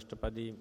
ਅਸ਼ਟਪਦੀ।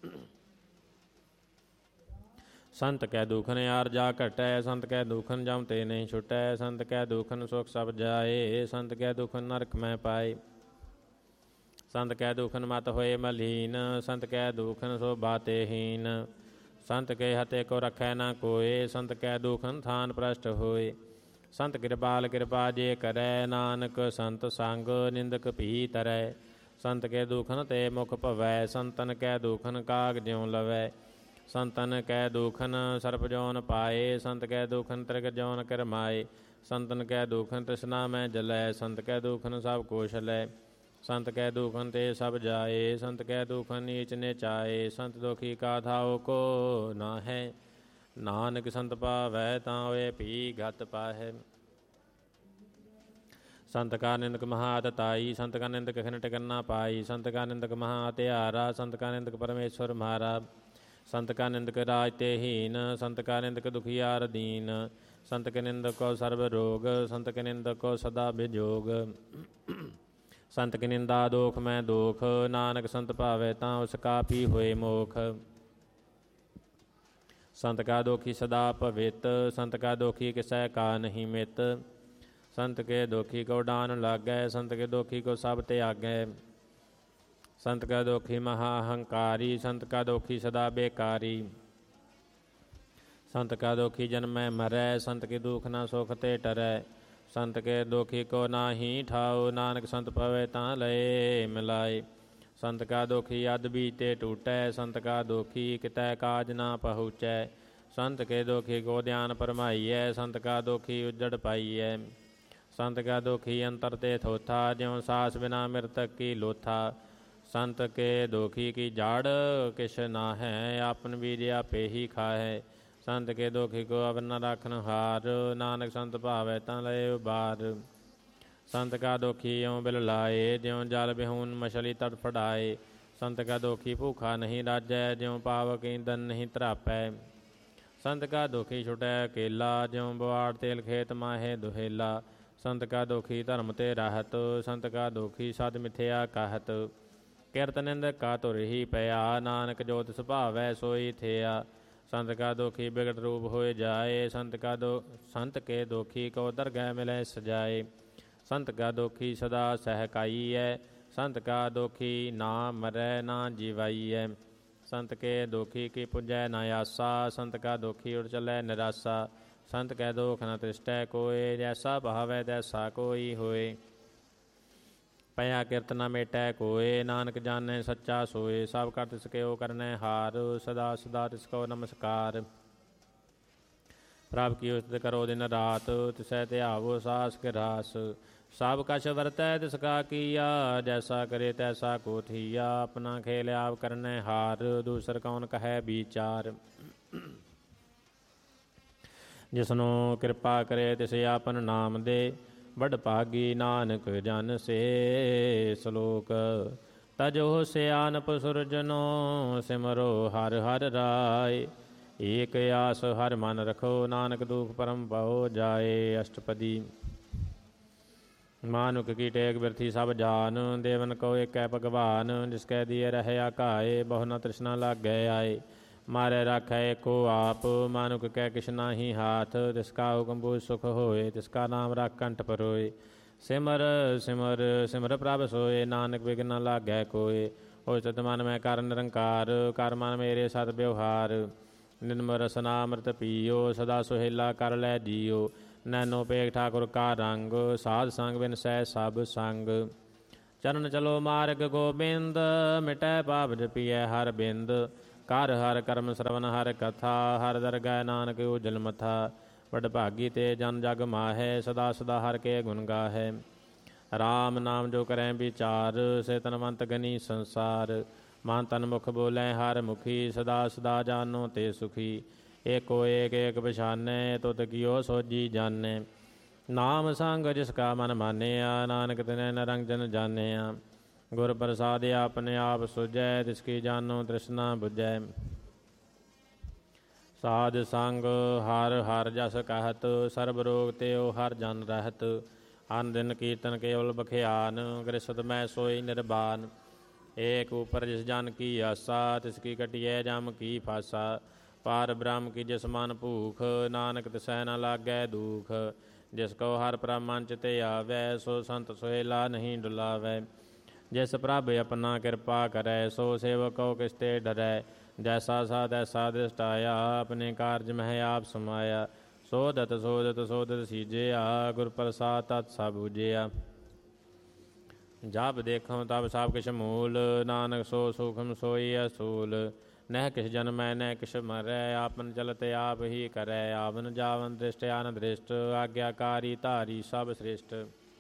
ਸੰਤ ਕੈ ਦੁਖਨ ਆਰ ਜਾ ਘਟੈ, ਸੰਤ ਕੈ ਦੁਖਨ ਜਮ ਤੇ ਨਹੀਂ ਛੁਟੈ, ਸੰਤ ਕੈ ਦੁਖਨ ਸੁਖ ਸਭ ਜਾਏ, ਸੰਤ ਕੈ ਦੁਖਨ ਨਰਕ ਮੈਂ ਪਾਏ। ਸੰਤ ਕੈ ਦੁਖਨ ਮਤ ਹੋਏ ਮਲੀਨ, ਸੰਤ ਕੈ ਦੁਖਨ ਸੋ ਬਾਤੇ ਹੀਨ, ਸੰਤ ਕੇ ਹਤੇ ਕੋ ਰਖੈ ਨਾ ਕੋਏ, ਸੰਤ ਕੈ ਦੁਖਨ ਥਾਨ ਪ੍ਰਸ਼ਟ ਹੋਏ। ਸੰਤ ਕਿਰਪਾਲ ਕਿਰਪਾ ਜੇ ਕਰੈ, ਨਾਨਕ ਸੰਤ ਸੰਗ ਨਿੰਦਕ ਭੀ ਤਰੈ, ਸੰਤ ਕੇ ਦੁਖਨ ਤੇ ਮੁਖ ਭਵੈ, ਸੰਤਨ ਕੈ ਦੁਖਨ ਕਾਗ ਜਿਉ ਲਵੈ, ਸੰਤਨ ਕੈ ਦੁਖਨ ਸਰਪ ਜੋਨ ਪਾਏ, ਸੰਤ ਕੈ ਦੁਖਨ ਤ੍ਰਿਗ ਜੋਨ ਕਰਮਾਏ, ਸੰਤਨ ਕੈ ਦੁਖਨ ਤ੍ਰਿਸ਼ਨਾ ਮੈਂ ਜਲੈ, ਸੰਤ ਕੈ ਦੁਖਨ ਸਭ ਕੁਛ ਲੈ, ਸੰਤ ਕੈ ਦੁਖਨ ਤੇ ਸਭ ਜਾਏ, ਸੰਤ ਕੈ ਦੁਖਨ ਨੀਚ ਨਿਚਾਏ, ਸੰਤ ਦੁਖੀ ਕਾ ਥਾਉ ਕੋ ਨਾ ਹੈ, ਨਾਨਕ ਸੰਤ ਪਾਵੈ ਤਾਂ ਹੋਏ ਭੀ ਗਤ ਪਾਹੈ। ਸੰਤ ਕਾ ਨਿੰਦਕ ਮਹਾ ਤਤਾਈ, ਸੰਤ ਕਾ ਨਿੰਦਕ ਖਿਨ ਟਿਕਨ ਨਾ ਪਾਈ, ਸੰਤ ਕਾ ਨਿੰਦਕ ਮਹਾ ਹਤਿਆਰਾ, ਸੰਤ ਕਾ ਨਿੰਦਕ ਪਰਮੇਸ਼ਵਰ ਮਾਰਾ, ਸੰਤ ਕਾ ਨਿੰਦਕ ਰਾਜ ਤੇ ਹੀਨ, ਸੰਤ ਕਾ ਨਿੰਦਕ ਦੁਖੀਆਰ ਦੀਨ, ਸੰਤ ਕੇ ਨਿੰਦਕ ਕੋ ਸਰਬ ਰੋਗ, ਸੰਤ ਕੇ ਨਿੰਦਕ ਕੋ ਸਦਾ ਬਿਜੋਗ, ਸੰਤ ਕੀ ਨਿੰਦਾ ਦੋਖ ਮੈਂ ਦੋਖ, ਨਾਨਕ ਸੰਤ ਭਾਵੈ ਤਾਂ ਉਸ ਕਾ ਪੀ ਹੋਏ ਮੋਖ। ਸੰਤ ਕਾ ਦੋਖੀ ਸਦਾ ਭਵਿਤ, ਸੰਤ ਕਾ ਦੋਖੀ ਕਿਸੈ ਕਾ ਨਹੀਂ ਮਿਤ, ਸੰਤ ਕੇ ਦੋਖੀ ਕੋ ਡਾਨ ਲਾਗੈ, ਸੰਤ ਕੇ ਦੋਖੀ ਕੋ ਸਭ ਤਿਆਗੈ, ਸੰਤ ਕਾ ਦੋਖੀ ਮਹਾ ਹੰਕਾਰੀ, ਸੰਤ ਕਾ ਦੋਖੀ ਸਦਾ ਬੇਕਾਰੀ, ਸੰਤ ਕਾ ਦੋਖੀ ਜਨਮੈ ਮਰੈ, ਸੰਤ ਕੀ ਦੁਖ ਨਾ ਸੁਖ ਤੇ ਟਰੈ, ਸੰਤ ਕੇ ਦੋਖੀ ਕੋ ਨਾਹੀ ਠਾਉ, ਨਾਨਕ ਸੰਤ ਪਵੈ ਤਾਂ ਲਏ ਮਿਲਾਏ, ਸੰਤ ਕਾ ਦੋਖੀ ਅਧ ਬੀਤੇ ਟੂਟੈ, ਸੰਤ ਕਾ ਦੋਖੀ ਕਿਤੈ ਕਾਜ ਨਾ ਪਹੁੰਚੈ, ਸੰਤ ਕੇ ਦੋਖੀ ਕੋ ਧਿਆਨ ਪਰਮਾਈਐ, ਸੰਤ ਕਾ ਦੋਖੀ ਉਜੜ ਪਾਈਐ, ਸੰਤ ਕਾ ਦੋਖੀ ਅੰਤਰ ਤੇ ਥੋਥਾ, ਜਿਉ ਸਾਸ ਬਿਨਾ ਮਿਰਤਕ ਕੀ ਲੋਥਾ, ਸੰਤ ਕੇ ਦੋਖੀ ਕੀ ਜਾੜ ਕਿਛ ਨਾ ਹੈ, ਆਪਨ ਬੀਜ ਆਪੇ ਹੀ ਖਾਹੈ, ਸੰਤ ਕੇ ਦੋਖੀ ਕੋ ਅਵਰ ਨ ਰਾਖਨ ਹਾਰ, ਨਾਨਕ ਸੰਤ ਭਾਵੈ ਤਾਂ ਲਏ ਉਬਾਰ, ਸੰਤ ਕਾ ਦੋਖੀ ਇਉ ਬਿਲ ਲਾਏ, ਜਿਉ ਜਲ ਬਿਹੂਨ ਮਛਲੀ ਤੜਫੜਾਏ, ਸੰਤ ਕਾ ਦੋਖੀ ਭੂਖਾ ਨਹੀਂ ਰਾਜੈ, ਜਿਉ ਪਾਵਕ ਈਂਧਨ ਨਹੀਂ ਧਰਾਪੈ, ਸੰਤ ਕਾ ਦੋਖੀ ਛੁਟੈ ਅਕੇਲਾ, ਜਿਉ ਬਵਾੜ ਤੇਲ ਖੇਤ ਮਾਹੇ ਦੁਹੇਲਾ, ਸੰਤ ਕਾ ਦੋਖੀ ਧਰਮ ਤੇ ਰਾਹਤ, ਸੰਤ ਕਾ ਦੋਖੀ ਸਦ ਮਿਥਿਆ ਕਾਹਤ, ਕਿਰਤ ਨਿੰਦਕ ਕਾ ਧੁਰ ਹੀ ਪਿਆ, ਨਾਨਕ ਜੋ ਤਿਸ ਭਾਵੈ ਸੋਈ ਥਿਆ, ਸੰਤ ਕਾ ਦੋਖੀ ਬਿਗਟ ਰੂਪ ਹੋਏ ਜਾਏ, ਸੰਤ ਕੇ ਦੋਖੀ ਕੋ ਦਰਗਹਿ ਮਿਲੈ ਸਜਾਏ, ਸੰਤ ਕਾ ਦੋਖੀ ਸਦਾ ਸਹਿਕਾਈਐ, ਸੰਤ ਕਾ ਦੋਖੀ ਨਾ ਮਰੈ ਨਾ ਜੀਵਾਈਐ, ਸੰਤ ਕੇ ਦੋਖੀ ਕੀ ਪੁਜੈ ਨਾ ਆਸਾ, ਸੰਤ ਕਾ ਦੋਖੀ ਉੜ ਚੱਲੈ ਨਿਰਾਸਾ, ਸੰਤ ਕੈ ਦੋਖ ਨ ਤ੍ਰਿਸ਼ਟੈ ਕੋਇ, ਜੈਸਾ ਭਾਵੈ ਤੈਸਾ ਕੋਈ ਹੋਏ, ਪਇਆ ਕਿਰਤ ਨ ਮੇਟੈ ਕੋਇ, ਨਾਨਕ ਜਾਣੈ ਸੱਚਾ ਸੋਏ, ਸਭ ਕਰ ਤਿਸ ਕਿਉ ਕਰਨੈ ਹਾਰ, ਸਦਾ ਸਦਾ ਤਿਸ ਕੋ ਨਮਸਕਾਰ, ਪ੍ਰਭ ਕੀ ਉਸਤਿ ਕਰੋ ਦਿਨ ਰਾਤ, ਤਿਸੈ ਧਿਆਵੋ ਸਾਸ ਕੇ ਰਾਸ, ਸਭ ਕਛ ਵਰਤੈ ਤਿਸ ਕਾ ਕੀਆ, ਜੈਸਾ ਕਰੇ ਤੈਸਾ ਕੋ ਥੀਆ, ਆਪਣਾ ਖੇਲ ਆਪ ਕਰਨੈ ਹਾਰ, ਦੂਸਰ ਕੌਣ ਕਹੈ ਵਿਚਾਰ, ਜਿਸਨੂੰ ਕਿਰਪਾ ਕਰੇ ਤਿਸ ਆਪਨ ਨਾਮ ਦੇ, ਵਡ ਭਾਗੀ ਨਾਨਕ ਜਨ ਸੇ ਸਲੋਕ, ਤਜੋ ਸਿਆਨਪ ਸੁਰਜਨੋ, ਸਿਮਰੋ ਹਰਿ ਹਰਿ ਰਾਏ, ਏਕ ਆਸ ਹਰਿ ਮਨ ਰਖੋ, ਨਾਨਕ ਦੁਖ ਪਰਮ ਭਉ ਜਾਏ। ਅਸ਼ਟਪਦੀ। ਮਾਨੁਖ ਕੀ ਟੇਕ ਬਿਰਥੀ ਸਭ ਜਾਨ, ਦੇਵਨ ਕੋ ਏਕੈ ਭਗਵਾਨ, ਜਿਸ ਕੈ ਦੀਏ ਰਹਿ ਆਕਾਏ, ਬਹੁ ਨ ਤ੍ਰਿਸ਼ਨਾ ਲਾਗੈ ਆਏ, ਮਾਰੇ ਰਾਖੈ ਏਕੋ ਆਪ, ਮਾਨੁਖ ਕੈ ਕਿਛ ਨਾਹੀ ਹਾਥ, ਤਿਸ ਕਾ ਹੁਕਮ ਬੂਝ ਸੁਖ ਹੋਏ, ਤਿਸ ਕਾ ਨਾਮ ਰੱਖ ਕੰਠ ਪਰੋਏ, ਸਿਮਰ ਸਿਮਰ ਸਿਮਰ ਪ੍ਰਭ ਸੋਏ, ਨਾਨਕ ਬਿਘਨ ਨ ਲਾਗੈ ਕੋਏ, ਹੋਇ ਸਤ ਮਨ ਮੈਂ ਕਰ ਨਿਰੰਕਾਰ, ਕਰ ਮਨ ਮੇਰੇ ਸਤ ਵਿਵਹਾਰ, ਨਿਰਮਲ ਰਸਨਾ ਅੰਮ੍ਰਿਤ ਪੀਓ, ਸਦਾ ਸੁਹੇਲਾ ਕਰ ਲੈ ਜੀਓ, ਨੈਨੋ ਪੇਖ ਠਾਕੁਰ ਕਾ ਰੰਗ, ਸਾਧ ਸੰਗ ਬਿਨ ਸਹਿ ਸਭ ਸੰਗ, ਚਰਨ ਚਲੋ ਮਾਰਗ ਗੋਬਿੰਦ, ਮਿਟੈ ਪਾਪ ਜਪੀਐ ਹਰ ਬਿੰਦ, ਕਰ ਹਰ ਕਰਮ ਸਰਵਨ ਹਰ ਕਥਾ, ਹਰ ਦਰਗਹਿ ਨਾਨਕ ਉਜਲ ਮਥਾ, ਵਡ ਭਾਗੀ ਤੇ ਜਨ ਜਗ ਮਾਹੈ, ਸਦਾ ਸਦਾ ਹਰ ਕੇ ਗੁਣ ਗਾਹੈ, ਰਾਮ ਨਾਮ ਜੋ ਕਰੈ ਵਿਚਾਰ, ਸੇ ਤਨਵੰਤ ਗਨੀ ਸੰਸਾਰ, ਮਨ ਤਨ ਮੁਖ ਬੋਲੇ ਹਰ ਮੁਖੀ, ਸਦਾ ਸਦਾ ਜਾਨੋ ਤੇ ਸੁਖੀ, ਏਕੋ ਏਕ ਏਕ ਪਛਾਨੈ, ਤੁਧ ਕੀਓ ਸੋਜੀ ਜਾਣੈ, ਨਾਮ ਸੰਗ ਜਿਸ ਕਾ ਮਨ ਮਾਨਿਆ, ਨਾਨਕ ਤਿਨੈ ਨਿਰੰਜਨ ਜਾਣਿਆ, ਗੁਰ ਪ੍ਰਸਾਦਿ ਆਪਣੇ ਆਪ ਸੁਝੈ, ਤਿਸ ਕੀ ਜਾਨੋ ਤ੍ਰਿਸ਼ਨਾ ਬੁਝੈ, ਸਾਧ ਸੰਗ ਹਰ ਹਰ ਜਸ ਕਹਿਤ, ਸਰਬ ਰੋਗ ਤੇਓ ਹਰ ਜਨ ਰਹਿਤ, ਅਨ ਦਿਨ ਕੀਰਤਨ ਕੇਵਲ ਬਖਿਆਨ, ਗ੍ਰਸਤ ਮੈਂ ਸੋਈ ਨਿਰਬਾਨ, ਏਕ ਉਪਰ ਜਿਸ ਜਨ ਕੀ ਆਸਾ, ਤਿਸ ਕੀ ਕਟਿਐ ਜਮ ਕੀ ਫਾਸਾ। ਪਾਰ ਬ੍ਰਹਮ ਕੀ ਜਿਸ ਮਨ ਭੂਖ, ਨਾਨਕ ਤਿਸੈ ਨ ਲਾਗੈ ਦੂਖ। ਜਿਸ ਕੋ ਹਰ ਪ੍ਰਭ ਮਨ ਚਿਤੇ ਆਵੈ, ਸੋ ਸੰਤ ਸੁਹੇਲਾ ਨਹੀਂ ਡੁਲਾਵੈ। ਜਿਸ ਪ੍ਰਭ ਆਪਣਾ ਕਿਰਪਾ ਕਰੈ, ਸੋ ਸੇਵਕ ਕੋ ਕਿਸ ਤੇ ਡਰੈ। ਜੈਸਾ ਸਾ ਤੈਸਾ ਦ੍ਰਿਸ਼ਟ ਆਇਆ, ਆਪਣੇ ਕਾਰਜ ਮਹਿ ਆਪ ਸਮਾਇਆ। ਸੋਧਤ ਸੋਧਤ ਸੋਧਤ ਸੀਜਿਆ, ਗੁਰ ਪ੍ਰਸਾਦ ਤਤ ਸਭ ਬੁਝਿਆ। ਜਬ ਦੇਖੋ ਤਬ ਸਭ ਕਿਛ ਮੂਲ, ਨਾਨਕ ਸੋ ਸੂਖਮ ਸੋਈ ਅਸੂਲ। ਨਹਿ ਕਿਛ ਜਨਮੈ ਨਹਿ ਕਿਛ ਮਰੈ, ਆਪਨ ਚਲਤ ਆਪ ਹੀ ਕਰੈ। ਆਵਨ ਜਾਵਨ ਦ੍ਰਿਸ਼ਟ ਆਨ ਦ੍ਰਿਸ਼ਟ, ਆਗਿਆਕਾਰੀ ਧਾਰੀ ਸਭ ਸ੍ਰਿਸ਼ਟ।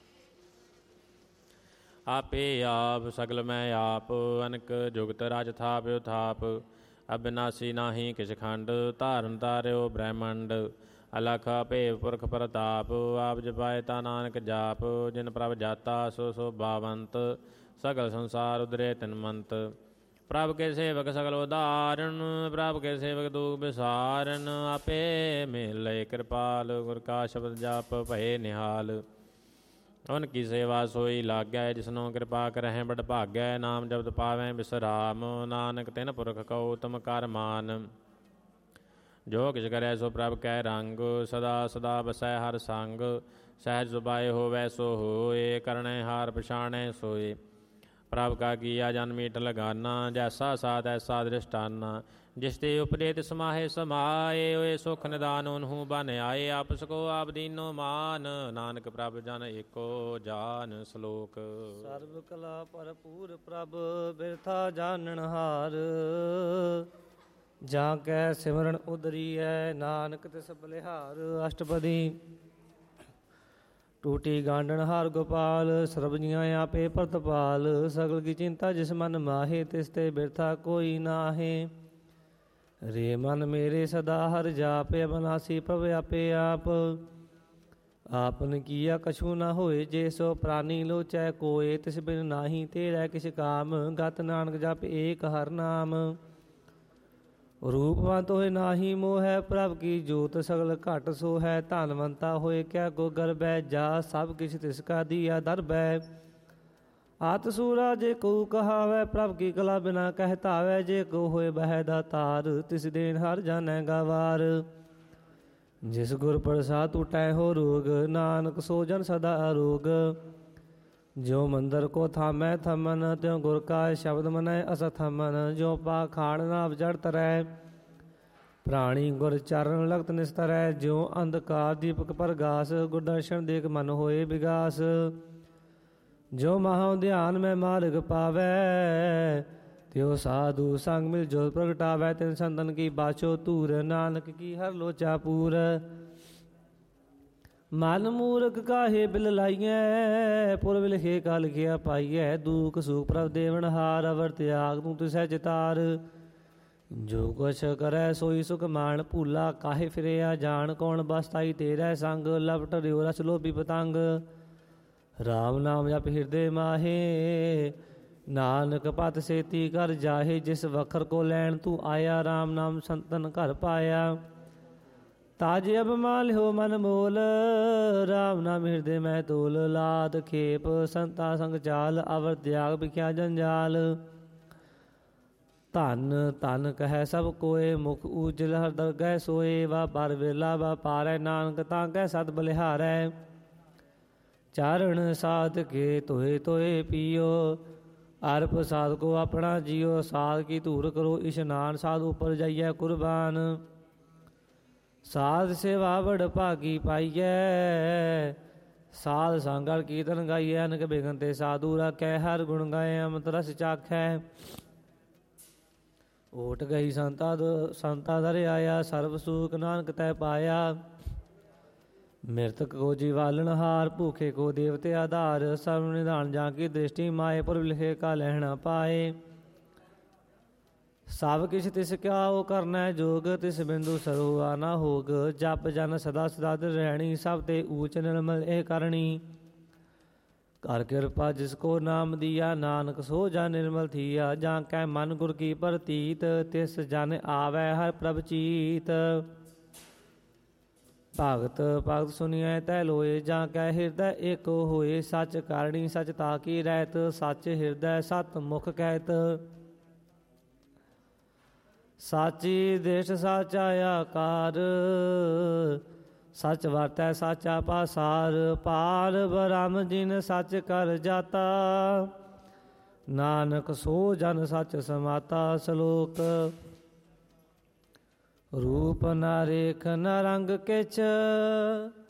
ਆਪੇ ਆਪ ਸਗਲ ਮੈਂ ਆਪ, ਅਨਕ ਜੁਗਤ ਰਾਜ ਥਾਪ ਉਥਾਪ। ਅਬਿਨਾਸੀ ਨਾਹੀ ਕਿਛ ਖੰਡ, ਧਾਰਨ ਧਾਰਿਓ ਬ੍ਰਹਮੰਡ। ਅਲਖ ਭੇਵ ਪੁਰਖ ਪ੍ਰਤਾਪ, ਆਪ ਜਪਾਏ ਤਾ ਨਾਨਕ ਜਾਪ। ਜਿਨ ਪ੍ਰਭ ਜਾਤਾ ਸੋ ਸੋ ਬਾਵੰਤ, ਸਗਲ ਸੰਸਾਰ ਉਦਰੇ ਤਿਨਮੰਤ। ਪ੍ਰਭ ਕੇ ਸੇਵਕ ਸਗਲ ਉਦਾਹਰਨ, ਪ੍ਰਭ ਕੇ ਸੇਵਕ ਦੁਖ ਬਿਸਾਰਨ। ਆਪੇ ਮਿਲ ਲਏ ਕਿਰਪਾਲ, ਗੁਰ ਕਾ ਸ਼ਬਦ ਜਪ ਭਏ ਨਿਹਾਲ। ਉਨ ਕੀ ਸੇਵਾ ਸੋਈ ਲਾਗੈ, ਜਿਸਨੋ ਕਿਰਪਾ ਕਰਹਿ ਬੜ ਭਾਗੈ। ਨਾਮ ਜਪਤ ਪਾਵੈ ਬਿਸਰਾਮ, ਨਾਨਕ ਤਿਨ ਪੁਰਖ ਕਉ ਤੁਮ ਕਰ ਮਾਨ। ਜੋ ਕਿਛ ਕਰੈ ਸੋ ਪ੍ਰਭ ਕੈ ਰੰਗ, ਸਦਾ ਸਦਾ ਬਸੈ ਹਰ ਸੰਗ। ਸਹਿਜ ਸੁਭਾਏ ਹੋਵੈ ਸੋ ਹੋਏ, ਕਰਣੈ ਹਾਰ ਪਛਾਣੈ ਸੋਏ। ਪ੍ਰਭ ਕਾ ਕੀਆ ਜਨ ਮੀਠ ਲਗਾਨਾ, ਜੈਸਾ ਸਾ ਤੈਸਾ ਦ੍ਰਿਸ਼ਟਾਨਾ। ਜਿਸ ਤੇ ਉਪਜੇ ਤਿਸ ਮਾਹੇ ਸਮਾਏ, ਹੋਏ ਸੁਖ ਨਿਦਾਨ ਉਨਹੂ ਬਨ ਆਏ। ਆਪਸ ਕੋ ਆਪ ਦੀਨੋ ਮਾਨ, ਨਾਨਕ ਪ੍ਰਭ ਜਨ ਏਕੋ ਜਾਨ। ਸ਼ਲੋਕ। ਸਰਬ ਕਲਾ ਭਰਪੂਰ ਪ੍ਰਭ, ਬਿਰਥਾ ਜਾਣਨ ਹਾਰ। ਜਾਂ ਕੈ ਸਿਮਰਨ ਉਦਰੀਐ, ਨਾਨਕ ਤਿਸ ਬਲਿਹਾਰ। ਅਸ਼ਟਪਦੀ। ਟੂਟੀ ਗਾਂਡਣ ਹਾਰ ਗੋਪਾਲ, ਸਰਬ ਜੀਆਂ ਆਪੇ ਪ੍ਰਤਪਾਲ। ਸਗਲ ਕੀ ਚਿੰਤਾ ਜਿਸ ਮਨ ਮਾਹੇ, ਤਿਸ ਤੇ ਬਿਰਥਾ ਕੋਈ ਨਾਹੇ। ਰੇ ਮਨ ਮੇਰੇ ਸਦਾ ਹਰ ਜਾਪੇ, ਅਬਨਾਸੀ ਪ੍ਰਭ ਆਪੇ ਆਪ। ਆਪਨ ਕੀਆ ਕਛੂ ਨਾ ਹੋਏ, ਜੇ ਸੋ ਪ੍ਰਾਨੀ ਲੋਚੈ ਕੋਏ। ਤਿਸ ਬਿਨ ਨਾਹੀ ਤੇਰੇ ਕਿਛ ਕਾਮ, ਗਤ ਨਾਨਕ ਜਪ ਏਕ ਹਰ ਨਾਮ। ਰੂਪਵੰਤ ਹੋਏ ਨਾਹੀ ਮੋਹੈ, ਪ੍ਰਭ ਕੀ ਜੋਤ ਸਗਲ ਘਟ ਸੋ ਹੈ। ਧਨਵੰਤਾ ਹੋਏ ਕਿਆ ਕੋ ਗਰਬੈ, ਜਾ ਸਭ ਕਿਛ ਤਿਸ ਕਾ ਦੀਆ ਦਰਬੈ। ਆਤ ਸੂਰਾ ਜੇ ਕੋ ਕਹਾਵੈ, ਪ੍ਰਭ ਕੀ ਕਲਾ ਬਿਨਾ ਕਹਿ ਧਾਵੈ। ਜੇ ਕੋ ਹੋਏ ਬਹਿ ਦਾਤਾਰ, ਤਿਸ ਦੇਨ ਹਰ ਜਾਣੈ ਗਵਾਰ। ਜਿਸ ਗੁਰ ਪ੍ਰਸਾਦ ਟੂਟੈ ਹੋ ਰੋਗ, ਨਾਨਕ ਸੋ ਜਨ ਸਦਾ ਅਰੋਗ। ਜੋ ਮੰਦਰ ਕੋ ਥਾਮੈ ਥਮਨ, ਤਿਉ ਗੁਰ ਕਾ ਸ਼ਬਦ ਮਨੈ ਅਸਥਮਨ। ਜੋ ਪਾਖਾਣ ਨਾਵ ਜੜ ਤਰੈ, ਪ੍ਰਾਣੀ ਗੁਰ ਚਰਨ ਲਗਤ ਨਿਸਤਰੈ। ਜਿਉ ਅੰਧਕਾਰ ਦੀਪਕ ਪ੍ਰਗਾਸ, ਗੁਰ ਦਰਸ਼ਨ ਦੇਖ ਮਨ ਹੋਏ ਵਿਗਾਸ। ਜੋ ਮਹਾ ਧਿਆਨ ਮੈਂ ਮਾਰਗ ਪਾਵੈ, ਤਿਉ ਸਾਧੂ ਸੰਗ ਮਿਲ ਜੋਤ ਪ੍ਰਗਟਾਵੈ। ਤਿਨ ਸੰਤਨ ਕੀ ਬਾਛੋ ਧੂਰ, ਨਾਨਕ ਕੀ ਹਰ ਲੋਚਾ ਪੂਰ। ਮਨ ਮੂਰਖ ਕਾਹੇ ਬਿਲ ਲਾਈਐ, ਪੁਰ ਵਿਲਖੇ ਕਾ ਲਿਖਿਆ ਪਾਈਐ। ਦੂਖ ਸੁਖ ਪ੍ਰਭ ਦੇਵਨ ਹਾਰ, ਅਵਰ ਤਿਆਗ ਤੂੰ ਤਿਸੈ ਚਿਤਾਰ। ਜੋ ਕੁਛ ਕਰੈ ਸੋਈ ਸੁਖ ਮਾਣ, ਭੂਲਾ ਕਾਹੇ ਫਿਰਿਆ ਜਾਣ। ਕੌਣ ਬਸਤਾਈ ਤੇਰੇ ਸੰਗ, ਲਪਟ ਰਿਓ ਰਸ ਲੋਭੀ ਪਤੰਗ। ਰਾਮ ਨਾਮ ਜਪ ਹਿਰਦੇ ਮਾਹੇ, ਨਾਨਕ ਪਤ ਸੇਤੀ ਕਰ ਜਾਹੇ। ਜਿਸ ਵਖਰ ਕੋ ਲੈਣ ਤੂੰ ਆਇਆ, ਰਾਮ ਨਾਮ ਸੰਤਨ ਘਰ ਪਾਇਆ। ਤਾਜ ਅਭਿਮਾਨ ਲਿਓ ਮਨ ਮੋਲ, ਰਾਮ ਨਾਮ ਹਿਰਦੇ ਮੈਂ ਤੋਲ। ਲਾਦ ਖੇਪ ਸੰਤਾ ਸੰਗ ਚਾਲ, ਅਵਰ ਤਿਆਗ ਬਿਖਿਆ ਜੰਜਾਲ। ਧਨ ਧਨ ਕਹਿ ਸਭ ਕੋਏ, ਮੁਖ ਊਜਲ ਹਰ ਦਰਗਹਿ ਸੋਏ। ਵਾ ਪਰ ਵੇਲਾ ਵਾ ਪਾਰੈ, ਨਾਨਕ ਤਾਂ ਕਹਿ ਸਦ ਬਲਿਹਾਰੈ। ਚਾਰਣ ਸਾਧ ਕੇ ਧੋਏ ਧੋਏ ਪੀਓ, ਅਰ ਪ੍ਰਸਾਦ ਕੋ ਆਪਣਾ ਜੀਓ। ਸਾਧ ਕੀ ਧੂਰ ਕਰੋ ਇਸ਼ਨਾਨ, ਸਾਧ ਉਪਰ ਜਾਈਐ ਕੁਰਬਾਨ। ਸਾਧ ਸੇਵਾ ਬੜ ਭਾਗੀ ਪਾਈਐ, ਸਾਧ ਸੰਗਲ ਕੀਰਤਨ ਗਾਈਐ। ਅਨਕ ਬਿਗਨ ਤੇ ਸਾਧੂ ਰਾਖੈ, ਹਰ ਗੁਣ ਗਾਏ ਅੰਮ੍ਰਿਤ ਰਸ ਚਾਖੈ। ਓਟ ਗਈ ਸੰਤਾ ਦਰ ਆਇਆ, ਸਰਬ ਸੂਖ ਨਾਨਕ ਤੈ ਪਾਇਆ। ਮਿਰਤਕ ਕੋ ਜੀਵਾਲਨ ਹਾਰ, ਭੂਖੇ ਕੋ ਦੇਵਤੇ ਆਧਾਰ। ਸਰਬ ਨਿਧਾਨ ਜਾਂ ਕੀ ਦ੍ਰਿਸ਼ਟੀ ਮਾਏ, ਪੁਰ ਲਿਖੇ ਕਾ ਲਹਿਣਾ ਪਾਏ। ਸਭ ਕਿਛ ਤਿਸ ਕਿਆ ਉਹ ਕਰਨਾ ਜੋਗ, ਤਿਸ ਬਿੰਦੂ ਸਰੋਆ ਨਾ ਹੋਗ। ਜਪ ਜਨ ਸਦਾ ਸਦਾ ਦਿਲ ਰਹਿਣੀ, ਸਭ ਤੇ ਊਚ ਨਿਰਮਲ ਇਹ ਕਰਨੀ। ਕਰ ਕਿਰਪਾ ਜਿਸ ਕੋ ਨਾਮ ਦੀਆ, ਨਾਨਕ ਸੋ ਜਨ ਨਿਰਮਲ ਥੀਆ। ਜਾਂ ਕੈ ਮਨ ਗੁਰ ਕੀ ਪ੍ਰਤੀਤ, ਤਿਸ ਜਨ ਆਵੈ ਹਰ ਪ੍ਰਭ ਚੀਤ। ਭਗਤ ਭਗਤ ਸੁਣੀਐ ਤੈ ਲੋਏ, ਜਾਂ ਕੈ ਹਿਰਦੈ ਏਕ ਹੋਏ। ਸੱਚ ਕਾਰਣੀ ਸਚ ਤਾਕੀ ਰਹਿਤ, ਸੱਚ ਹਿਰਦੈ ਸਤ ਮੁਖ ਕਹਿਤ। ਸਾਚੀ ਦੇਸ਼ ਸਾਚਾ ਆਕਾਰ, ਸੱਚ ਵਰਤੈ ਸਾਚਾ ਪਾਸਾਰ। ਪਾਰ ਬ੍ਰਹਮ ਜਿਨ ਸੱਚ ਕਰ ਜਾਤਾ, ਨਾਨਕ ਸੋ ਜਨ ਸੱਚ ਸਮਾਤਾ। ਸ਼ਲੋਕ। ਰੂਪ ਨ ਰੇਖ ਨ ਰੰਗ ਕਿਛ,